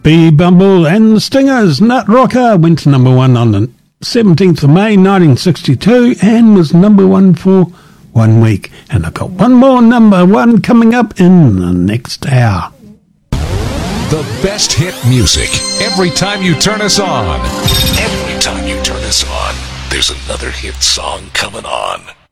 B. Bumble and the Stingers, Nut Rocker, went to number one on the 17th of May 1962 and was number one for 1 week. And I've got one more number one coming up in the next hour. The best hit music every time you turn us on. Every time you turn us on, there's another hit song coming on.